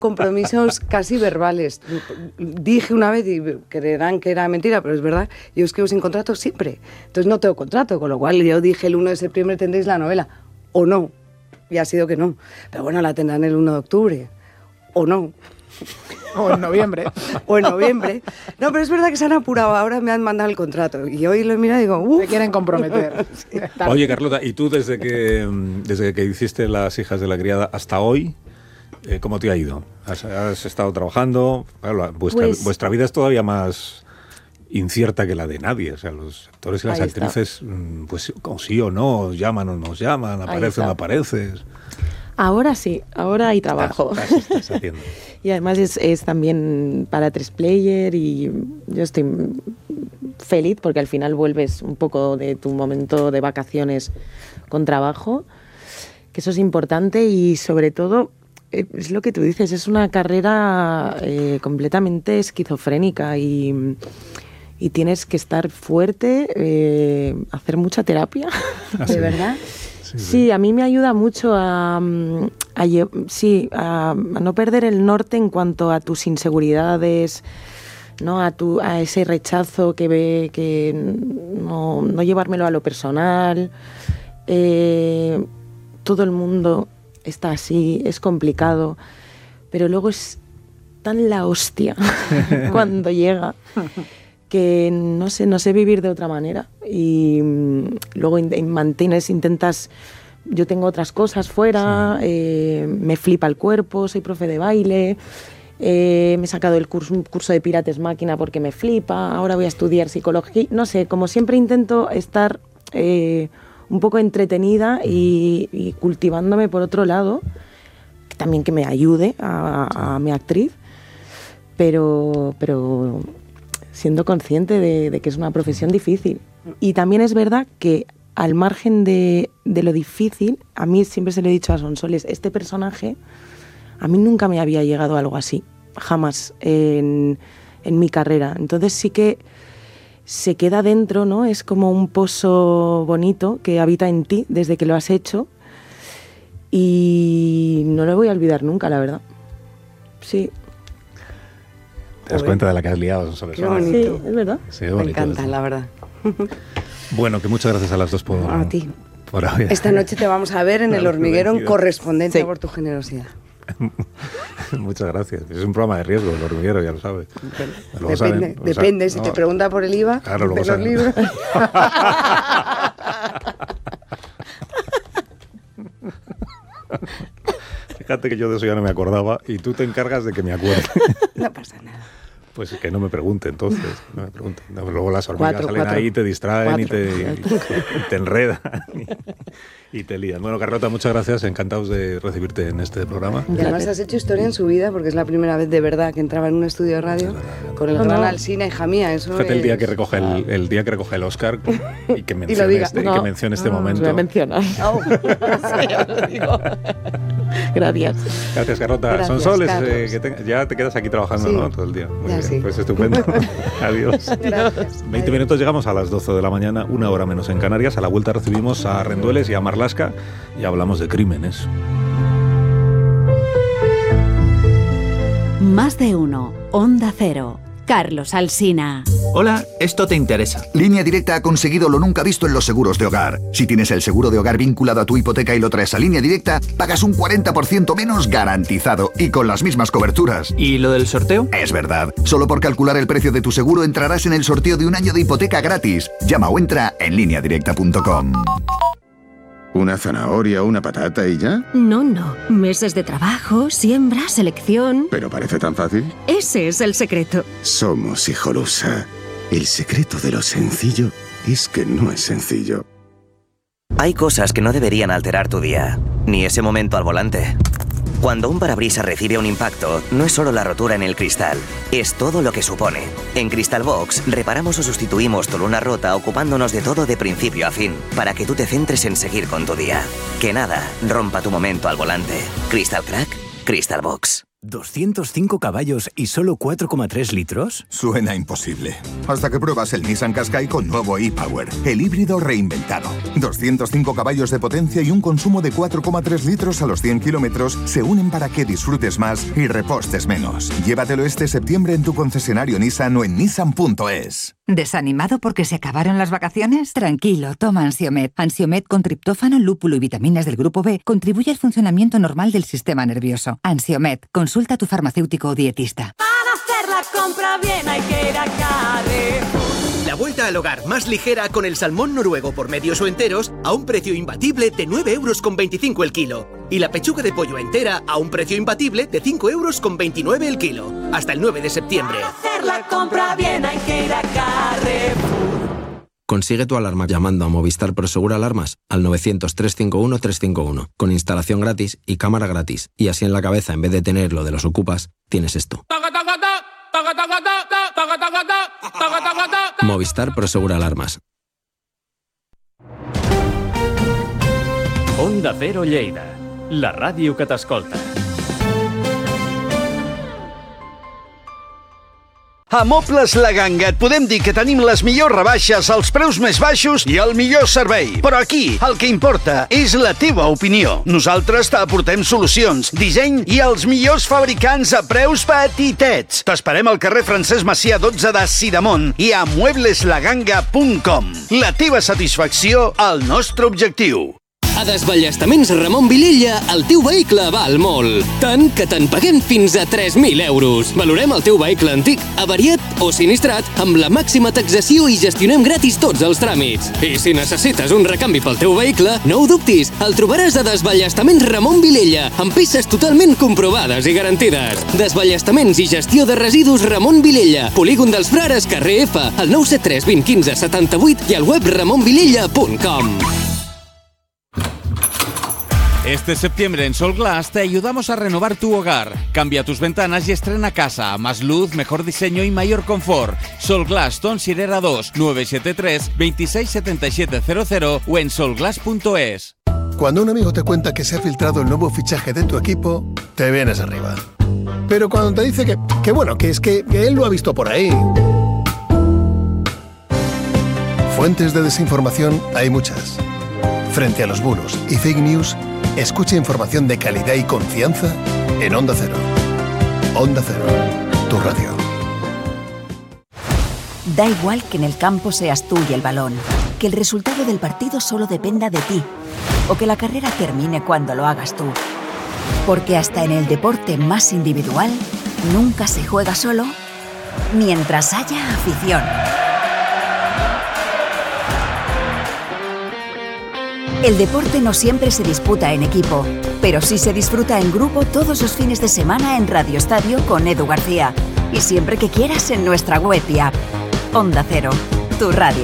compromisos casi verbales. Dije una vez, y creerán que era mentira, pero es verdad, yo escribo sin contrato siempre. Entonces no tengo contrato, con lo cual yo dije el 1 de septiembre tendréis la novela, o no. Y ha sido que no. Pero bueno, la tendrán el 1 de octubre, o no. O en noviembre. O en noviembre. No, pero es verdad que se han apurado. Ahora me han mandado el contrato. Y hoy lo he mirado y digo, uff. Se quieren comprometer. Sí. Oye, Carlota, ¿y tú desde que hiciste Las hijas de la criada hasta hoy, cómo te ha ido? ¿Has estado trabajando? Claro, vuestra vida es todavía más incierta que la de nadie. O sea, los actores y las actrices, pues sí o no, llaman o nos llaman, apareces o no apareces. Ahora sí, ahora hay trabajo. Estás haciendo. Y además es también para 3 Player y yo estoy feliz porque al final vuelves un poco de tu momento de vacaciones con trabajo, que eso es importante y sobre todo es lo que tú dices, es una carrera completamente esquizofrénica y tienes que estar fuerte, hacer mucha terapia. ¿De verdad? Sí, a mí me ayuda mucho a no perder el norte en cuanto a tus inseguridades, ¿no? A ese rechazo que no llevármelo a lo personal. Todo el mundo está así, es complicado, pero luego es tan la hostia cuando llega que no sé vivir de otra manera y luego intentas, yo tengo otras cosas fuera, me flipa el cuerpo, soy profe de baile, me he sacado un curso de Pilates máquina porque me flipa, ahora voy a estudiar psicología, no sé, como siempre intento estar un poco entretenida y cultivándome por otro lado, también que me ayude a mi actriz, pero siendo consciente de que es una profesión difícil. Y también es verdad que al margen de lo difícil, a mí siempre se lo he dicho a Sonsoles, este personaje, a mí nunca me había llegado algo así, jamás en mi carrera. Entonces sí que se queda dentro, ¿no? Es como un pozo bonito que habita en ti desde que lo has hecho y no lo voy a olvidar nunca, la verdad. Sí. ¿Te das cuenta de la que has liado? Qué bonito. Sí, es verdad. Sí, me encanta, la verdad. Bueno, que muchas gracias a las dos a ti. Por hoy. Esta noche te vamos a ver en El Hormiguero en Correspondencia por tu generosidad. Muchas gracias. Es un programa de riesgo, El Hormiguero, ya lo sabes. Depende. Si te pregunta por el IVA claro, de los libros. Fíjate que yo de eso ya no me acordaba y tú te encargas de que me acuerde. No pasa nada. Pues que no me pregunte, entonces. No me pregunte. No, luego las hormigas salen ahí y te distraen y te enredan y te lían. Bueno, Carlota, muchas gracias. Encantados de recibirte en este programa. Y además has hecho historia en su vida porque es la primera vez de verdad que entraba en un estudio de radio con el gran Alsina, hija mía. Eso fíjate el día que recoge el día que recoge el Oscar y que mencione este momento. Voy a mencionar. Sí, ya lo digo. Gracias. Gracias, Carlota. Sonsoles, ya te quedas aquí trabajando, ¿no? Todo el día. Muy bien. Sí. Pues estupendo. Adiós. Gracias. 20 minutos, llegamos a las 12 de la mañana, 1 hora menos en Canarias. A la vuelta recibimos a Rendueles y a Marlaska y hablamos de crímenes. Más de uno. Onda Cero. Carlos Alsina. Hola, esto te interesa. Línea Directa ha conseguido lo nunca visto en los seguros de hogar. Si tienes el seguro de hogar vinculado a tu hipoteca y lo traes a Línea Directa, pagas un 40% menos garantizado y con las mismas coberturas. ¿Y lo del sorteo? Es verdad. Solo por calcular el precio de tu seguro entrarás en el sorteo de un año de hipoteca gratis. Llama o entra en lineadirecta.com. ¿Una zanahoria, una patata y ya? No. Meses de trabajo, siembra, selección... ¿Pero parece tan fácil? Ese es el secreto. Somos Hijolusa. El secreto de lo sencillo es que no es sencillo. Hay cosas que no deberían alterar tu día, ni ese momento al volante. Cuando un parabrisas recibe un impacto, no es solo la rotura en el cristal, es todo lo que supone. En Cristalbox reparamos o sustituimos tu luna rota ocupándonos de todo de principio a fin, para que tú te centres en seguir con tu día. Que nada rompa tu momento al volante. Crystal Crack, Cristalbox. ¿205 caballos y solo 4,3 litros? Suena imposible. Hasta que pruebas el Nissan Qashqai con nuevo e-Power, el híbrido reinventado. 205 caballos de potencia y un consumo de 4,3 litros a los 100 kilómetros se unen para que disfrutes más y repostes menos. Llévatelo este septiembre en tu concesionario Nissan o en nissan.es. ¿Desanimado porque se acabaron las vacaciones? Tranquilo, toma Ansiomed. Ansiomed con triptófano, lúpulo y vitaminas del grupo B contribuye al funcionamiento normal del sistema nervioso. Ansiomed, consulta a tu farmacéutico o dietista. Para hacer la compra bien hay que ir a Carrefour. La vuelta al hogar más ligera con el salmón noruego por medios o enteros a un precio imbatible de 9,25 € el kilo. Y la pechuga de pollo entera a un precio imbatible de 5,29 € el kilo. Hasta el 9 de septiembre. Para hacer la compra bien hay que ir a Carrefour. Consigue tu alarma llamando a Movistar Prosegur Alarmas al 900-351-351, con instalación gratis y cámara gratis. Y así en la cabeza, en vez de tener lo de los ocupas, tienes esto. Movistar Prosegur Alarmas. Onda Cero Lleida, la ràdio que t'escolta. A Mobles La Ganga et podem dir que tenim les millors rebaixes, els preus més baixos i el millor servei. Però aquí el que importa és la teva opinió. Nosaltres t'aportem solucions, disseny i els millors fabricants a preus petitets. T'esperem al carrer Francesc Macià 12 de Sidamon i a muebleslaganga.com. La teva satisfacció, el nostre objectiu. A Desballestaments Ramon Vilella, el teu vehicle val molt. Tant que te'n paguem fins a 3.000 euros. Valorem el teu vehicle antic, avariat o sinistrat amb la màxima taxació i gestionem gratis tots els tràmits. I si necessites un recanvi pel teu vehicle, no ho dubtis, el trobaràs a Desballestaments Ramon Vilella, amb peces totalment comprovades i garantides. Desballestaments i gestió de residus Ramon Vilella, Polígon dels Frares, carrer F, al 973 20 15 78 i al web ramonvilella.com. Este septiembre en Sol Glass te ayudamos a renovar tu hogar. Cambia tus ventanas y estrena casa. Más luz, mejor diseño y mayor confort. Sol Glass, Ton Sirera 2, 973 26 77 00 o en solglass.es. Cuando un amigo te cuenta que se ha filtrado el nuevo fichaje de tu equipo, te vienes arriba. Pero cuando te dice que él lo ha visto por ahí. Fuentes de desinformación hay muchas. Frente a los bulos y fake news, escucha información de calidad y confianza en Onda Cero. Onda Cero, tu radio. Da igual que en el campo seas tú y el balón, que el resultado del partido solo dependa de ti, o que la carrera termine cuando lo hagas tú. Porque hasta en el deporte más individual, nunca se juega solo mientras haya afición. El deporte no siempre se disputa en equipo, pero sí se disfruta en grupo todos los fines de semana en Radio Estadio con Edu García y siempre que quieras en nuestra web y app. Onda Cero, tu radio.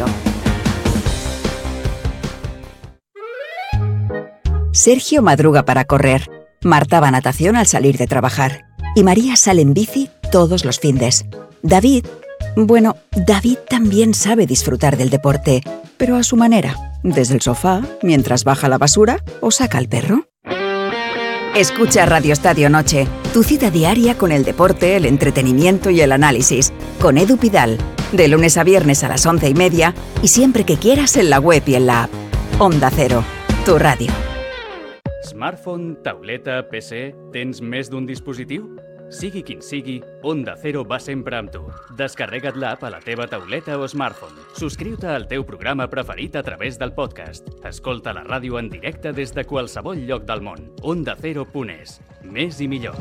Sergio madruga para correr, Marta va a natación al salir de trabajar y María sale en bici todos los findes. David también sabe disfrutar del deporte, pero a su manera. Desde el sofá, mientras baja la basura o saca al perro. Escucha Radio Estadio Noche, tu cita diaria con el deporte, el entretenimiento y el análisis. Con Edu Pidal, de lunes a viernes a las 11:30 y siempre que quieras en la web y en la app. Onda Cero, tu radio. Smartphone, tauleta, PC... Tens més d'un dispositiu? Sigui quin sigui, Onda Cero va sempre amb tu. Descarrega't l'app a la teva tauleta o smartphone. Subscriu-te al teu programa preferit a través del podcast. Escolta la ràdio en directe des de qualsevol lloc del món. OndaCero.es. Més i millor.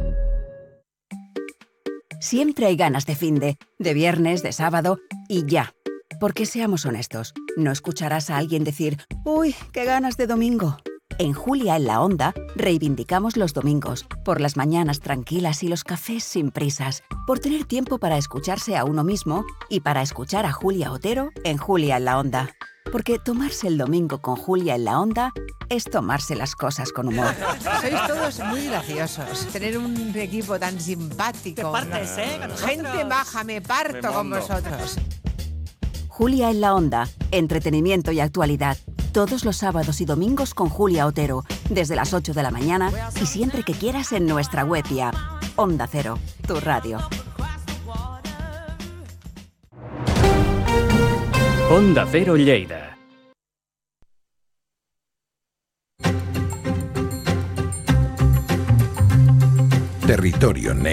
Siempre hay ganas de finde, de viernes, de sábado y ya. Porque seamos honestos, no escucharás a alguien decir «Uy, qué ganas de domingo». En Julia en la Onda reivindicamos los domingos, por las mañanas tranquilas y los cafés sin prisas, por tener tiempo para escucharse a uno mismo y para escuchar a Julia Otero en Julia en la Onda. Porque tomarse el domingo con Julia en la Onda es tomarse las cosas con humor. Sois todos muy graciosos. Tener un equipo tan simpático. Te partes, Gente maja, me parto con vosotros. Julia en la Onda, entretenimiento y actualidad. Todos los sábados y domingos con Julia Otero, desde las 8 de la mañana y siempre que quieras en nuestra web y app. Onda Cero, tu radio. Onda Cero Lleida. Territorio Negro.